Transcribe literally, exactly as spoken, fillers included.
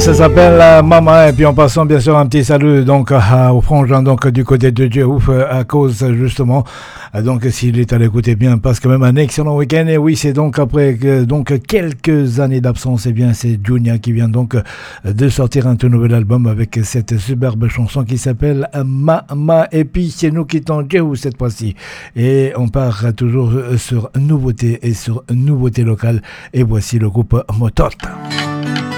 ça s'appelle euh, Maman. Et puis en passant bien sûr un petit salut donc euh, au frangin donc du côté de Dieu ouf euh, à cause justement euh, donc s'il est à l'écouter bien passe quand même un excellent week-end. Et oui, c'est donc après euh, donc quelques années d'absence, et bien c'est Junior qui vient donc euh, de sortir un tout nouvel album avec cette superbe chanson qui s'appelle Mama. Et puis c'est nous qui t'en Dieu cette fois-ci, et on part toujours sur nouveauté et sur nouveauté locale. Et voici le groupe Motot.